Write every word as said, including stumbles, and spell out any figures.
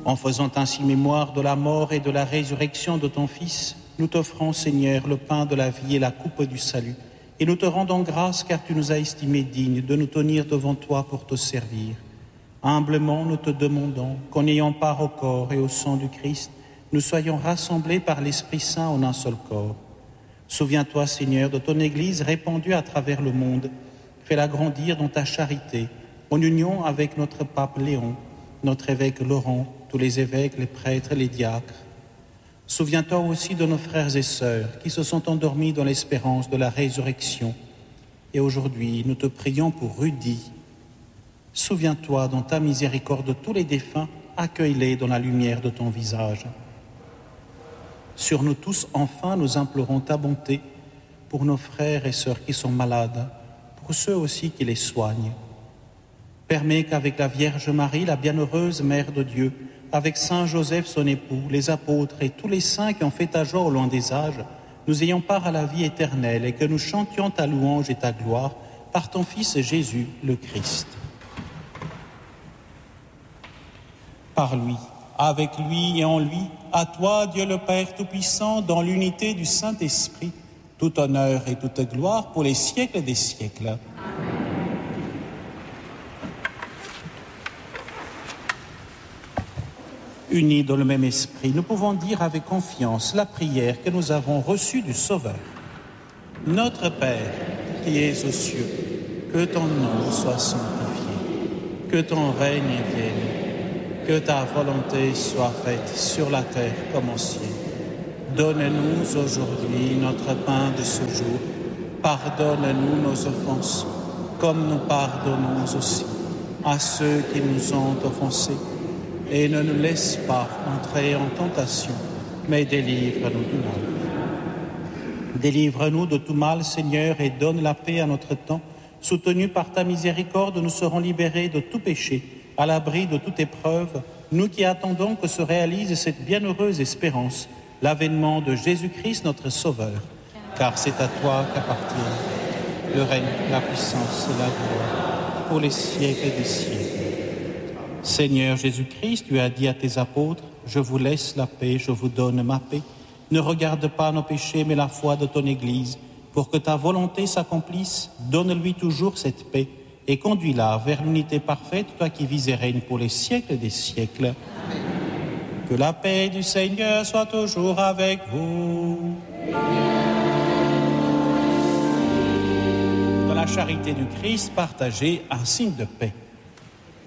En faisant ainsi mémoire de la mort et de la résurrection de ton Fils, nous t'offrons, Seigneur, le pain de la vie et la coupe du salut. Et nous te rendons grâce car tu nous as estimés dignes de nous tenir devant toi pour te servir. Humblement, nous te demandons qu'en ayant part au corps et au sang du Christ, nous soyons rassemblés par l'Esprit Saint en un seul corps. Souviens-toi, Seigneur, de ton Église répandue à travers le monde. Fais-la grandir dans ta charité, en union avec notre pape Léon, notre évêque Laurent, tous les évêques, les prêtres, les diacres. Souviens-toi aussi de nos frères et sœurs qui se sont endormis dans l'espérance de la résurrection. Et aujourd'hui, nous te prions pour Rudy. Souviens-toi dans ta miséricorde de tous les défunts, accueille-les dans la lumière de ton visage. Sur nous tous, enfin, nous implorons ta bonté pour nos frères et sœurs qui sont malades, pour ceux aussi qui les soignent. Permets qu'avec la Vierge Marie, la bienheureuse Mère de Dieu, avec Saint Joseph, son époux, les apôtres et tous les saints qui ont fait ta joie au long des âges, nous ayons part à la vie éternelle et que nous chantions ta louange et ta gloire par ton Fils Jésus, le Christ. Par lui, avec lui et en lui, à toi, Dieu le Père Tout-Puissant, dans l'unité du Saint-Esprit, tout honneur et toute gloire pour les siècles des siècles. Unis dans le même esprit, nous pouvons dire avec confiance la prière que nous avons reçue du Sauveur. Notre Père, qui es aux cieux, que ton nom soit sanctifié, que ton règne vienne, que ta volonté soit faite sur la terre comme au ciel. Donne-nous aujourd'hui notre pain de ce jour. Pardonne-nous nos offenses, comme nous pardonnons aussi à ceux qui nous ont offensés. Et ne nous laisse pas entrer en tentation, mais délivre-nous du mal. Délivre-nous de tout mal, Seigneur, et donne la paix à notre temps. Soutenus par ta miséricorde, nous serons libérés de tout péché, à l'abri de toute épreuve, nous qui attendons que se réalise cette bienheureuse espérance, l'avènement de Jésus-Christ, notre Sauveur. Car c'est à toi qu'appartient le règne, la puissance et la gloire, pour les siècles des siècles. Seigneur Jésus-Christ, tu as dit à tes apôtres, « Je vous laisse la paix, je vous donne ma paix. Ne regarde pas nos péchés, mais la foi de ton Église. Pour que ta volonté s'accomplisse, donne-lui toujours cette paix et conduis-la vers l'unité parfaite, toi qui vis et règnes pour les siècles des siècles. » Que la paix du Seigneur soit toujours avec vous. Dans la charité du Christ, partagez un signe de paix.